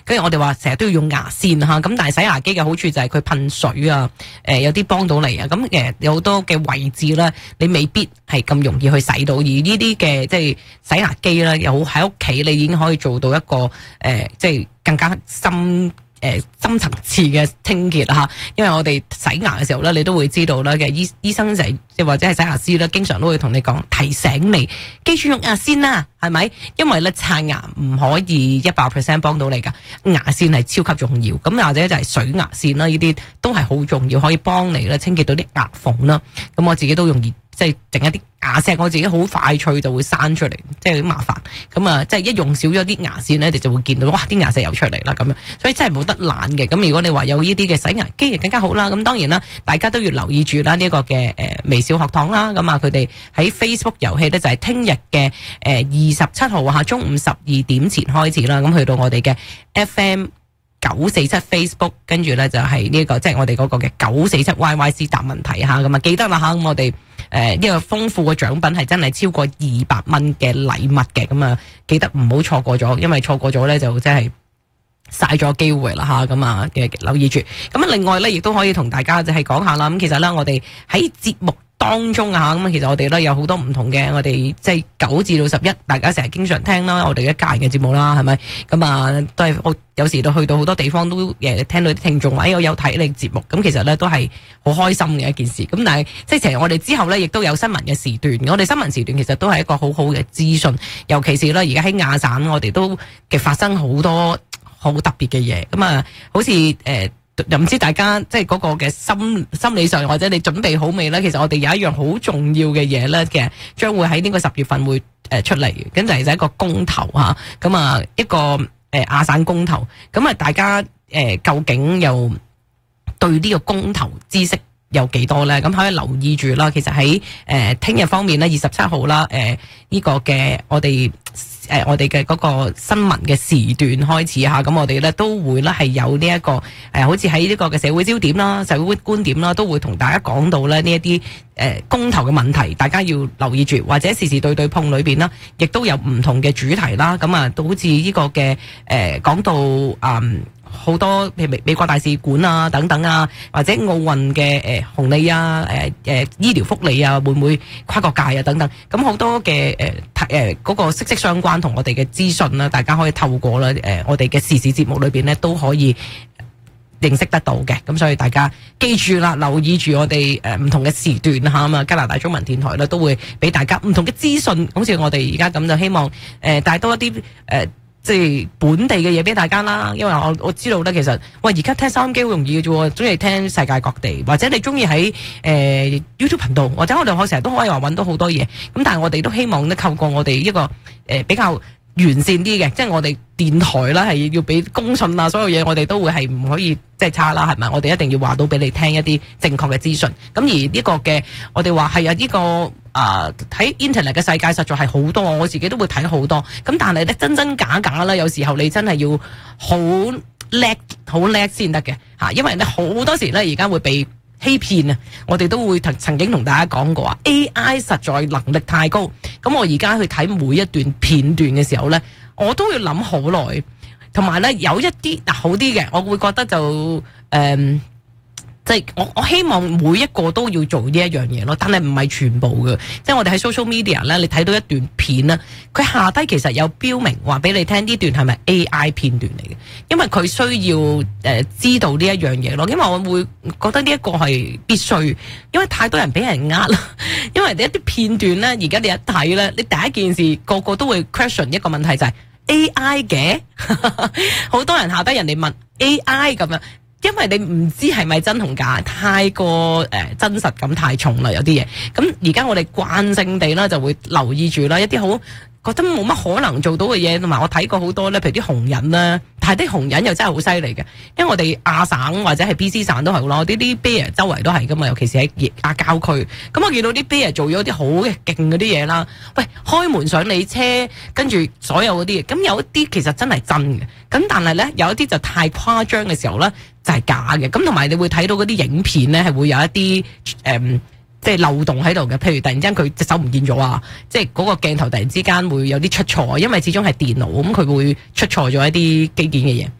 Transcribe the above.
跟住我哋話成日都要用牙線吓，咁但係洗牙機嘅好處就係佢噴水啊，有啲幫到你啊。咁有好多嘅位置咧，你未必係咁容易去洗到，而呢啲嘅即係洗牙機咧，又喺屋企你已經可以做到一個即係更加深層次嘅清潔吓，因為我哋洗牙嘅時候咧，你都會知道啦嘅醫生就係或者係洗牙師咧，經常都會同你講，提醒你記住用牙線啦，係咪？因為咧刷牙唔可以100% 幫到你噶，牙線係超級重要。咁或者就係水牙線啦，呢啲都係好重要，可以幫你咧清潔到啲牙縫啦。咁我自己都容易即係整一啲牙石，我自己好快脆就會生出嚟，即係好麻煩。咁啊，即係一用少咗啲牙線咧，你就會見到哇，啲牙石又出嚟啦咁樣。所以真係冇得懶嘅。咁如果你話有呢啲嘅洗牙機，就更加好啦。咁當然啦，大家都要留意住啦呢個嘅微小學堂啦。咁啊，佢哋喺 Facebook 遊戲咧就係聽日嘅27號下中午12點前開始啦。咁去到我哋嘅 FM 947 Facebook， 跟住咧就係呢個即係我哋嗰個嘅947 YYC 答問題吓。咁啊記得啦吓，咁我哋呢個豐富嘅獎品係真係超過200蚊嘅禮物嘅。咁啊記得唔好錯過咗，因為錯過咗咧就真係嘥咗機會啦吓。咁啊留意住。咁啊另外咧亦都可以同大家就係講下啦。咁其實咧我哋喺節目當中啊，咁其實我哋咧有好多唔同嘅，我哋即係9至到11，大家成日經常聽啦，我哋一家人嘅節目啦，係咪？咁啊，都係我有時都去到好多地方都聽到啲聽眾話，我有睇你節目，咁其實咧都係好開心嘅一件事。咁但係即係其實我哋之後咧，亦都有新聞嘅時段，我哋新聞時段其實都係一個好好嘅資訊，尤其是咧而家喺亞省，我哋都嘅發生好多好特別嘅嘢。咁啊，好似又唔知大家即係嗰個嘅心理上或者你準備好未咧？其實我哋有一樣好重要嘅嘢咧，其實將會喺呢個10月份會出嚟嘅，跟住就係一個公投吓，咁啊一個亞省公投，咁啊大家究竟又對呢個公投知識有幾多咧？咁可以留意住啦。其實喺聽日方面咧，27號啦，呢個嘅我哋嘅嗰個新聞嘅時段開始吓，咁我哋咧都會咧係有呢一個好似喺呢個嘅社會焦點啦、社會觀點啦，都會同大家講到咧呢一啲公投嘅問題，大家要留意住，或者時事對對碰裏邊啦，亦都有唔同嘅主題啦。咁啊，都好似呢個嘅講到好多譬如美國大使館啊等等啊，或者奧運嘅紅利啊、醫療福利啊，會唔會跨國界啊等等，咁好多嘅嗰個息息相關同我哋嘅資訊啦，大家可以透過啦我哋嘅時事節目裏邊咧都可以認識得到嘅。咁所以大家記住啦，留意住我哋唔同嘅時段吓，咁啊加拿大中文電台咧都會俾大家唔同嘅資訊，好似我哋而家咁，就希望帶多一啲即係本地嘅嘢俾大家啦。因為我知道咧，其實喂而家聽收音機好容易嘅啫，中意聽世界各地，或者你中意喺YouTube 頻道，或者我哋成日都可以話揾到好多嘢。咁但係我哋都希望咧，透過我哋一個比較完善啲嘅，即係我哋電台啦，係要俾公信啊，所有嘢我哋都會係唔可以即係差啦，係咪？我哋一定要話到俾你聽一啲正確嘅資訊。咁而呢個嘅我哋話係啊，呢個睇 Internet 嘅世界實在係好多，我自己都會睇好多。咁但係咧真真假假啦，有時候你真係要好叻先得嘅吓，因為咧好多時咧而家會被欺騙啊！我哋都會曾經同大家講過啊 ，AI 實在能力太高。咁我而家去睇每一段片段嘅時候咧，我都要諗好耐。同埋咧有一啲好啲嘅，我會覺得就即係我希望每一個都要做呢一樣嘢咯，但係唔係全部嘅。即係我哋喺 social media 咧，你睇到一段片啦，佢下低其實有標明話俾你聽呢段係咪 AI 片段嚟嘅，因為佢需要知道呢一樣嘢咯。因為我會覺得呢一個係必須，因為太多人俾人呃啦。因為你一啲片段咧，而家你一睇咧，你第一件事個個都會 question 一個問題就係 AI 嘅，好多人下低人哋問 AI 咁樣。因為你唔知係咪真同假，太過真實感太重啦，有啲嘢。咁而家我哋慣性地啦，就會留意住啦，一啲好覺得冇乜可能做到嘅嘢。同埋我睇過好多咧，譬如啲紅人啦，但係啲紅人又真係好犀利嘅。因為我哋亞省或者係 BC 省都係咯，啲bear 周圍都係噶嘛，尤其是喺亞郊區。咁我見到啲 bear 做咗啲好勁嗰啲嘢啦，喂，開門上你車，跟住所有嗰啲嘢。咁有一啲其實真係真嘅，咁但係咧有一啲就太誇張嘅時候咧，就係假嘅。咁同埋你會睇到嗰啲影片咧，係會有一啲即係漏洞喺度嘅。譬如突然之間佢隻手唔見咗啊，即係嗰個鏡頭突然之間會有啲出錯，因為始終係電腦，咁佢會出錯咗一啲基建嘅嘢。